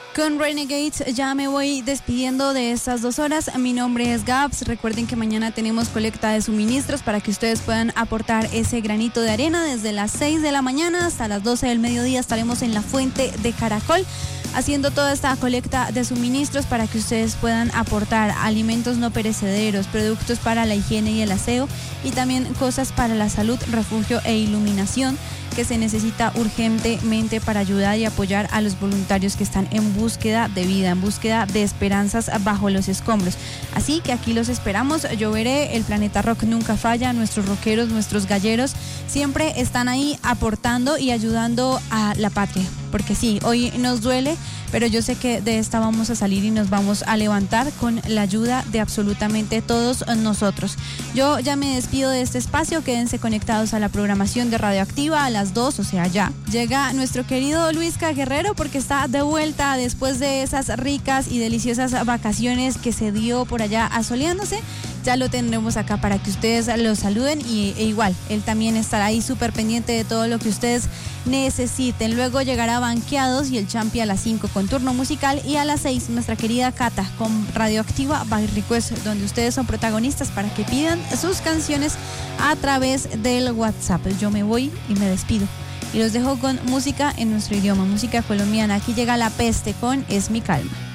Con Renegades ya me voy despidiendo de estas 2 horas. Mi nombre es Gabs. Recuerden que mañana tenemos colecta de suministros para que ustedes puedan aportar ese granito de arena. Desde las 6 de la mañana hasta las 12 del mediodía estaremos en la Fuente de Caracol haciendo toda esta colecta de suministros para que ustedes puedan aportar alimentos no perecederos, productos para la higiene y el aseo y también cosas para la salud, refugio e iluminación que se necesita urgentemente para ayudar y apoyar a los voluntarios que están en búsqueda de vida, en búsqueda de esperanzas bajo los escombros. Así que aquí los esperamos. Yo veré, el Planeta Rock nunca falla, nuestros rockeros, nuestros galleros siempre están ahí aportando y ayudando a la patria. Porque sí, hoy nos duele, pero yo sé que de esta vamos a salir y nos vamos a levantar con la ayuda de absolutamente todos nosotros. Yo ya me despido de este espacio, quédense conectados a la programación de Radioactiva a las 2, o sea ya. Llega nuestro querido Luisca Guerrero porque está de vuelta después de esas ricas y deliciosas vacaciones que se dio por allá asoleándose. Ya lo tendremos acá para que ustedes lo saluden e igual, él también estará ahí súper pendiente de todo lo que ustedes necesiten. Luego llegará Banqueados y el Champi a las 5 con turno musical y a las 6 nuestra querida Cata con Radioactiva by Request, donde ustedes son protagonistas para que pidan sus canciones a través del WhatsApp. Yo me voy y me despido y los dejo con música en nuestro idioma, música colombiana. Aquí llega La Peste con Es mi calma.